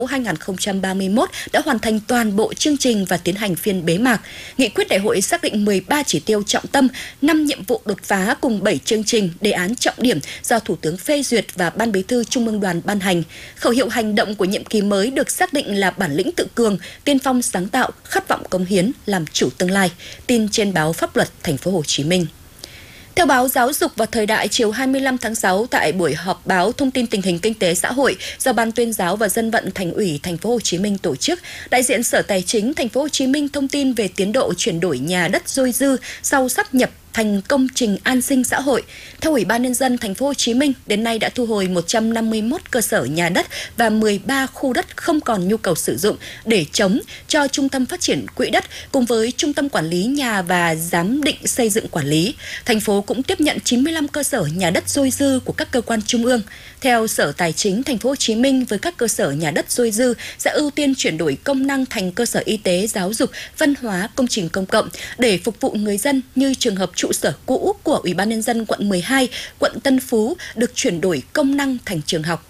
2031 đã hoàn thành toàn bộ chương trình và tiến hành phiên bế mạc. Nghị quyết đại hội xác định 13 chỉ tiêu trọng tâm, 5 nhiệm vụ đột phá cùng 7 chương trình, đề án trọng điểm do Thủ tướng phê duyệt và Ban Bí thư Trung ương Đoàn ban hành. Khẩu hiệu hành động của nhiệm kỳ mới được xác định là bản lĩnh tự cường, tiên phong sáng tạo, khát vọng cống hiến, làm chủ tương lai. Tin trên báo Pháp luật Thành phố Hồ Chí Minh. Theo báo Giáo dục và Thời đại chiều 25 tháng 6 tại buổi họp báo thông tin tình hình kinh tế xã hội do Ban Tuyên giáo và Dân vận Thành ủy Thành phố Hồ Chí Minh tổ chức, đại diện Sở Tài chính Thành phố Hồ Chí Minh thông tin về tiến độ chuyển đổi nhà đất dôi dư sau sáp nhập thành công trình an sinh xã hội. Theo Ủy ban Nhân dân Thành phố Hồ Chí Minh, đến nay đã thu hồi 151 cơ sở nhà đất và 13 khu đất không còn nhu cầu sử dụng để chống cho Trung tâm Phát triển Quỹ đất cùng với Trung tâm Quản lý Nhà và Giám định Xây dựng Quản lý. Thành phố cũng tiếp nhận 95 cơ sở nhà đất dôi dư của các cơ quan trung ương. Theo Sở Tài chính Thành phố Hồ Chí Minh, với các cơ sở nhà đất dôi dư sẽ ưu tiên chuyển đổi công năng thành cơ sở y tế, giáo dục, văn hóa, công trình công cộng để phục vụ người dân, như trường hợp trụ sở cũ của Ủy ban Nhân dân quận 12, quận Tân Phú được chuyển đổi công năng thành trường học.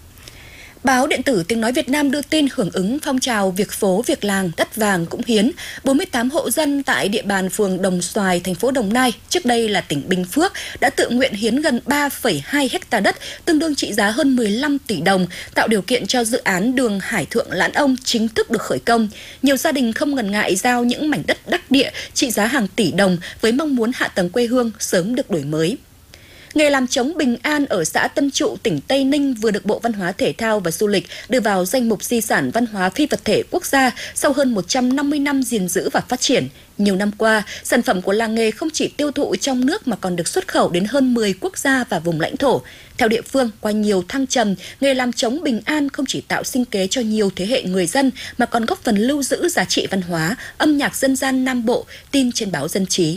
Báo điện tử Tiếng Nói Việt Nam đưa tin hưởng ứng phong trào Việc phố, Việc làng, đất vàng cũng hiến, 48 hộ dân tại địa bàn phường Đồng Xoài, thành phố Đồng Nai, trước đây là tỉnh Bình Phước, đã tự nguyện hiến gần 3,2 ha đất, tương đương trị giá hơn 15 tỷ đồng, tạo điều kiện cho dự án đường Hải Thượng Lãn Ông chính thức được khởi công. Nhiều gia đình không ngần ngại giao những mảnh đất đắc địa trị giá hàng tỷ đồng với mong muốn hạ tầng quê hương sớm được đổi mới. Nghề làm trống bình an ở xã Tân Trụ, tỉnh Tây Ninh vừa được Bộ Văn hóa Thể thao và Du lịch đưa vào danh mục di sản văn hóa phi vật thể quốc gia sau hơn 150 năm gìn giữ và phát triển. Nhiều năm qua, sản phẩm của làng nghề không chỉ tiêu thụ trong nước mà còn được xuất khẩu đến hơn 10 quốc gia và vùng lãnh thổ. Theo địa phương, qua nhiều thăng trầm, nghề làm trống bình an không chỉ tạo sinh kế cho nhiều thế hệ người dân mà còn góp phần lưu giữ giá trị văn hóa, âm nhạc dân gian Nam Bộ, tin trên báo Dân trí.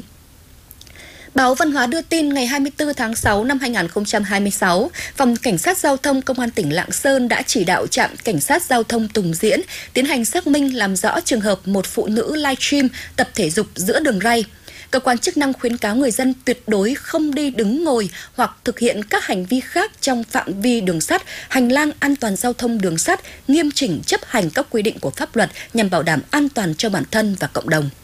Báo Văn hóa đưa tin ngày 24 tháng 6 năm 2026, Phòng Cảnh sát Giao thông Công an tỉnh Lạng Sơn đã chỉ đạo trạm Cảnh sát Giao thông Tùng Diễn tiến hành xác minh làm rõ trường hợp một phụ nữ livestream tập thể dục giữa đường ray. Cơ quan chức năng khuyến cáo người dân tuyệt đối không đi đứng ngồi hoặc thực hiện các hành vi khác trong phạm vi đường sắt, hành lang an toàn giao thông đường sắt, nghiêm chỉnh chấp hành các quy định của pháp luật nhằm bảo đảm an toàn cho bản thân và cộng đồng.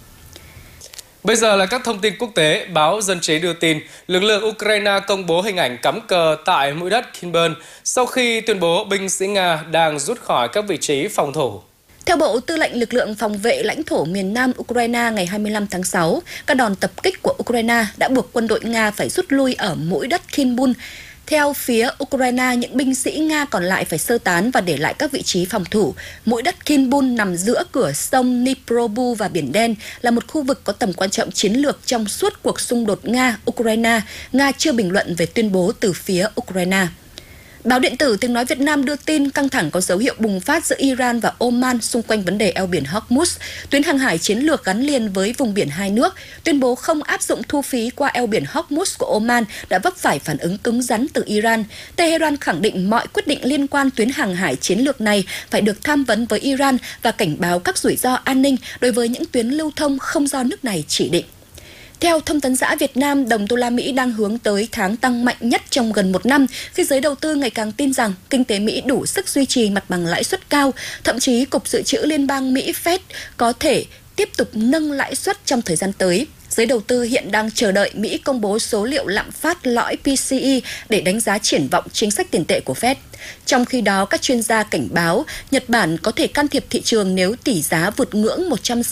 Bây giờ là các thông tin quốc tế. Báo Dân trí đưa tin, lực lượng Ukraine công bố hình ảnh cắm cờ tại mũi đất Kinburn sau khi tuyên bố binh sĩ Nga đang rút khỏi các vị trí phòng thủ. Theo Bộ Tư lệnh Lực lượng Phòng vệ lãnh thổ miền Nam Ukraine ngày 25 tháng 6, các đòn tập kích của Ukraine đã buộc quân đội Nga phải rút lui ở mũi đất Kinburn. Theo phía Ukraine, những binh sĩ Nga còn lại phải sơ tán và để lại các vị trí phòng thủ. Mũi đất Kinburn nằm giữa cửa sông Dnipro và Biển Đen, là một khu vực có tầm quan trọng chiến lược trong suốt cuộc xung đột Nga-Ukraine. Nga chưa bình luận về tuyên bố từ phía Ukraine. Báo điện tử Tiếng Nói Việt Nam đưa tin căng thẳng có dấu hiệu bùng phát giữa Iran và Oman xung quanh vấn đề eo biển Hormuz, tuyến hàng hải chiến lược gắn liền với vùng biển hai nước. Tuyên bố không áp dụng thu phí qua eo biển Hormuz của Oman đã vấp phải phản ứng cứng rắn từ Iran. Tehran khẳng định mọi quyết định liên quan tuyến hàng hải chiến lược này phải được tham vấn với Iran và cảnh báo các rủi ro an ninh đối với những tuyến lưu thông không do nước này chỉ định. Theo Thông tấn xã Việt Nam, đồng đô la Mỹ đang hướng tới tháng tăng mạnh nhất trong gần một năm khi giới đầu tư ngày càng tin rằng kinh tế Mỹ đủ sức duy trì mặt bằng lãi suất cao. Thậm chí, Cục Dự trữ Liên bang Mỹ Fed có thể tiếp tục nâng lãi suất trong thời gian tới. Giới đầu tư hiện đang chờ đợi Mỹ công bố số liệu lạm phát lõi PCE để đánh giá triển vọng chính sách tiền tệ của Fed. Trong khi đó, các chuyên gia cảnh báo Nhật Bản có thể can thiệp thị trường nếu tỷ giá vượt ngưỡng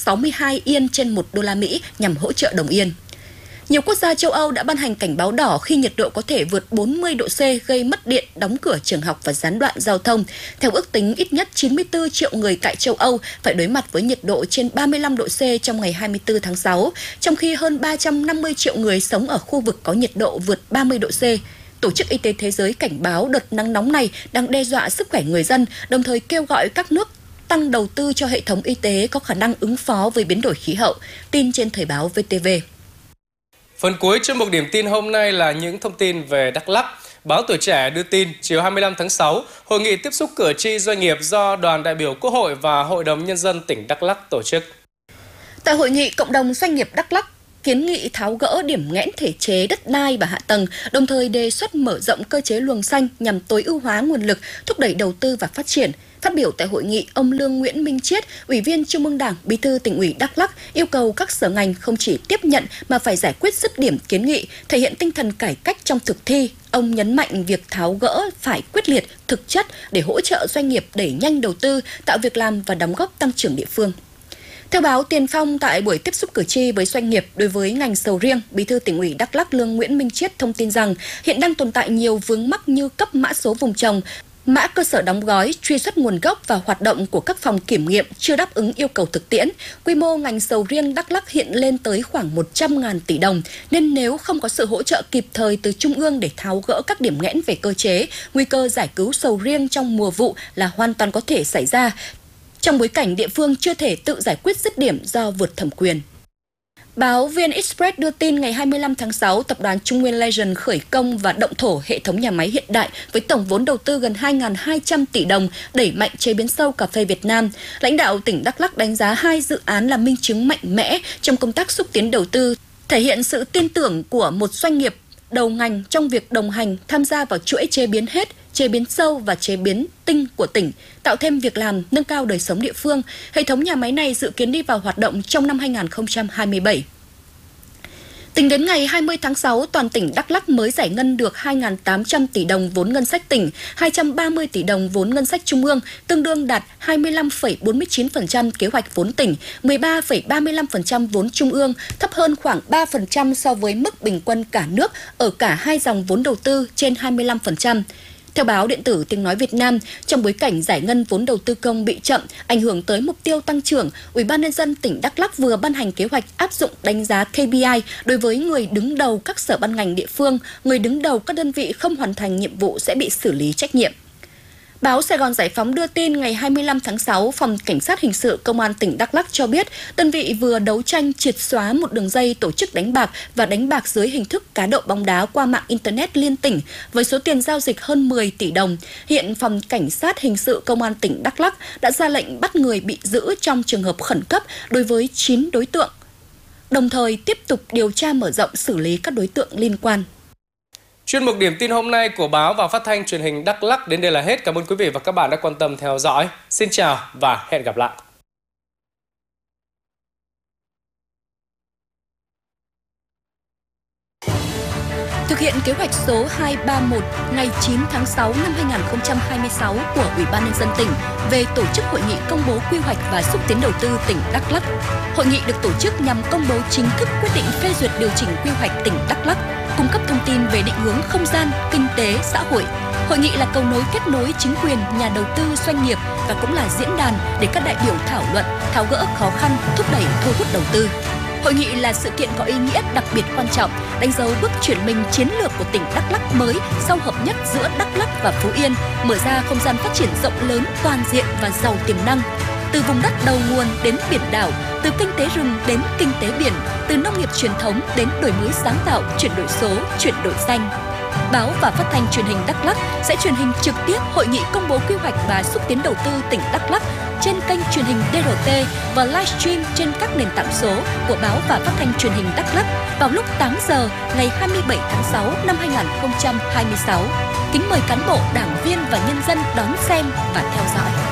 162 yên trên 1 đô la Mỹ nhằm hỗ trợ đồng yên. Nhiều quốc gia châu Âu đã ban hành cảnh báo đỏ khi nhiệt độ có thể vượt 40 độ C gây mất điện, đóng cửa trường học và gián đoạn giao thông. Theo ước tính, ít nhất 94 triệu người tại châu Âu phải đối mặt với nhiệt độ trên 35 độ C trong ngày 24 tháng 6, trong khi hơn 350 triệu người sống ở khu vực có nhiệt độ vượt 30 độ C. Tổ chức Y tế Thế giới cảnh báo đợt nắng nóng này đang đe dọa sức khỏe người dân, đồng thời kêu gọi các nước tăng đầu tư cho hệ thống y tế có khả năng ứng phó với biến đổi khí hậu. Tin trên Thời báo VTV. Phần cuối chuyên mục điểm tin hôm nay là những thông tin về Đắk Lắk. Báo Tuổi Trẻ đưa tin chiều 25 tháng 6, hội nghị tiếp xúc cử tri doanh nghiệp do Đoàn đại biểu Quốc hội và Hội đồng Nhân dân tỉnh Đắk Lắk tổ chức. Tại hội nghị, cộng đồng doanh nghiệp Đắk Lắk kiến nghị tháo gỡ điểm nghẽn thể chế đất đai và hạ tầng, đồng thời đề xuất mở rộng cơ chế luồng xanh nhằm tối ưu hóa nguồn lực, thúc đẩy đầu tư và phát triển. Phát biểu tại hội nghị, ông Lương Nguyễn Minh Chiết, Ủy viên Trung ương Đảng, Bí thư Tỉnh ủy Đắk Lắk yêu cầu các sở ngành không chỉ tiếp nhận mà phải giải quyết dứt điểm kiến nghị, thể hiện tinh thần cải cách trong thực thi. Ông nhấn mạnh việc tháo gỡ phải quyết liệt, thực chất để hỗ trợ doanh nghiệp đẩy nhanh đầu tư, tạo việc làm và đóng góp tăng trưởng địa phương. Theo báo Tiền Phong, tại buổi tiếp xúc cử tri với doanh nghiệp đối với ngành sầu riêng, Bí thư Tỉnh ủy Đắk Lắk Lương Nguyễn Minh Chiết thông tin rằng hiện đang tồn tại nhiều vướng mắc như cấp mã số vùng trồng, mã cơ sở đóng gói, truy xuất nguồn gốc và hoạt động của các phòng kiểm nghiệm chưa đáp ứng yêu cầu thực tiễn. Quy mô ngành sầu riêng Đắk Lắk hiện lên tới khoảng 100.000 tỷ đồng, nên nếu không có sự hỗ trợ kịp thời từ Trung ương để tháo gỡ các điểm nghẽn về cơ chế, nguy cơ giải cứu sầu riêng trong mùa vụ là hoàn toàn có thể xảy ra, trong bối cảnh địa phương chưa thể tự giải quyết dứt điểm do vượt thẩm quyền. Báo VN Express đưa tin ngày 25 tháng 6, tập đoàn Trung Nguyên Legend khởi công và động thổ hệ thống nhà máy hiện đại với tổng vốn đầu tư gần 2.200 tỷ đồng đẩy mạnh chế biến sâu cà phê Việt Nam. Lãnh đạo tỉnh Đắk Lắk đánh giá hai dự án là minh chứng mạnh mẽ trong công tác xúc tiến đầu tư, thể hiện sự tin tưởng của một doanh nghiệp đầu ngành trong việc đồng hành tham gia vào chuỗi chế biến hết, chế biến sâu và chế biến tinh của tỉnh, tạo thêm việc làm, nâng cao đời sống địa phương. Hệ thống nhà máy này dự kiến đi vào hoạt động trong năm 2027. Tính đến ngày 20 tháng 6, toàn tỉnh Đắk Lắk mới giải ngân được 2.800 tỷ đồng vốn ngân sách tỉnh, 230 tỷ đồng vốn ngân sách trung ương, tương đương đạt 25,49% kế hoạch vốn tỉnh, 13,35% vốn trung ương, thấp hơn khoảng 3% so với mức bình quân cả nước ở cả hai dòng vốn đầu tư trên 25%. Theo báo điện tử Tiếng nói Việt Nam, trong bối cảnh giải ngân vốn đầu tư công bị chậm, ảnh hưởng tới mục tiêu tăng trưởng, Ủy ban nhân dân tỉnh Đắk Lắk vừa ban hành kế hoạch áp dụng đánh giá KPI đối với người đứng đầu các sở ban ngành địa phương, người đứng đầu các đơn vị không hoàn thành nhiệm vụ sẽ bị xử lý trách nhiệm. Báo Sài Gòn Giải phóng đưa tin ngày 25 tháng 6, Phòng Cảnh sát Hình sự Công an tỉnh Đắk Lắk cho biết đơn vị vừa đấu tranh triệt xóa một đường dây tổ chức đánh bạc và đánh bạc dưới hình thức cá độ bóng đá qua mạng Internet liên tỉnh với số tiền giao dịch hơn 10 tỷ đồng. Hiện Phòng Cảnh sát Hình sự Công an tỉnh Đắk Lắk đã ra lệnh bắt người bị giữ trong trường hợp khẩn cấp đối với 9 đối tượng, đồng thời tiếp tục điều tra mở rộng xử lý các đối tượng liên quan. Chuyên mục điểm tin hôm nay của báo và phát thanh truyền hình Đắk Lắk đến đây là hết. Cảm ơn quý vị và các bạn đã quan tâm theo dõi. Xin chào và hẹn gặp lại. Thực hiện kế hoạch số 231 ngày 9 tháng 6 năm 2026 của Ủy ban nhân dân tỉnh về tổ chức hội nghị công bố quy hoạch và xúc tiến đầu tư tỉnh Đắk Lắk. Hội nghị được tổ chức nhằm công bố chính thức quyết định phê duyệt điều chỉnh quy hoạch tỉnh Đắk Lắk, cung cấp thông tin về định hướng không gian, kinh tế, xã hội. Hội nghị là cầu nối kết nối chính quyền, nhà đầu tư, doanh nghiệp và cũng là diễn đàn để các đại biểu thảo luận, tháo gỡ khó khăn, thúc đẩy thu hút đầu tư. Hội nghị là sự kiện có ý nghĩa đặc biệt quan trọng, đánh dấu bước chuyển mình chiến lược của tỉnh Đắk Lắk mới sau hợp nhất giữa Đắk Lắk và Phú Yên, mở ra không gian phát triển rộng lớn, toàn diện và giàu tiềm năng. Từ vùng đất đầu nguồn đến biển đảo, từ kinh tế rừng đến kinh tế biển, từ nông nghiệp truyền thống đến đổi mới sáng tạo, chuyển đổi số, chuyển đổi xanh. Báo và phát thanh truyền hình Đắk Lắk sẽ truyền hình trực tiếp hội nghị công bố quy hoạch và xúc tiến đầu tư tỉnh Đắk Lắk trên kênh truyền hình DRT và livestream trên các nền tảng số của báo và phát thanh truyền hình Đắk Lắk vào lúc 8 giờ ngày 27 tháng 6 năm 2026. Kính mời cán bộ, đảng viên và nhân dân đón xem và theo dõi.